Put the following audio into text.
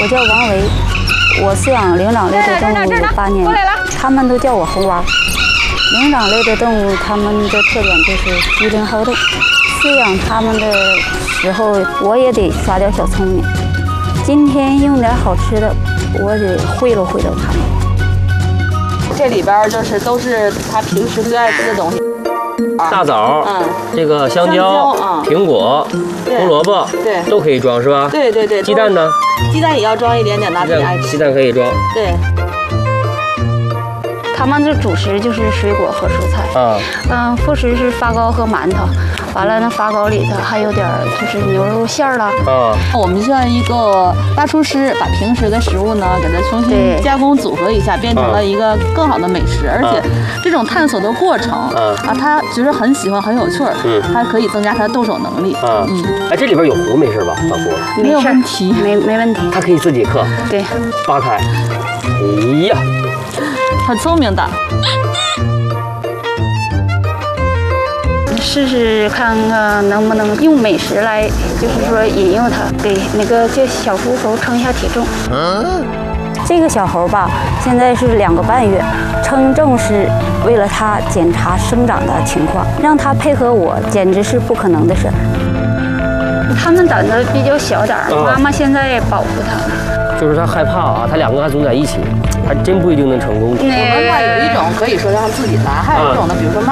我叫王维，我饲养灵长类的动物有8年，他们都叫我红娃。灵长类的动物，它们的特点就是机灵好动。饲养它们的时候，我也得耍点小聪明。今天用点好吃的，我得贿赂它们。 这里边就是都是它平时最爱吃的东西。 大枣，这个香蕉，苹果，胡萝卜， 对， 都可以装是吧？ 对对对。 鸡蛋呢？ 鸡蛋也要装一点点，拿自己爱吃。 鸡蛋可以装。 对。 他们的主食就是水果和蔬菜。副食是发糕和馒头。完了，那发糕里头还有点就是牛肉馅儿了。 我们像一个大厨师，把平时的食物呢给它重新加工组合一下，变成了一个更好的美食。而且这种探索的过程他觉得很喜欢，很有趣儿。它可以增加他的动手能力。 哎，这里边有壶没事吧？小壶没有问题， 没问题。 它可以自己刻。 对， 扒开。哎呀， 很聪明的。 试试看看能不能用美食来，就是说引诱它，给那个叫小狐猴称一下体重。这个小猴吧，现在是2个半月，称重是为了它检查生长的情况，让它配合我，简直是不可能的事。它们胆子比较小点儿，妈妈现在保护它。 就是它害怕啊，它2个还总在一起，还真不一定能成功。 我们话有一种可以说让自己拿，还有一种呢，比如说妈。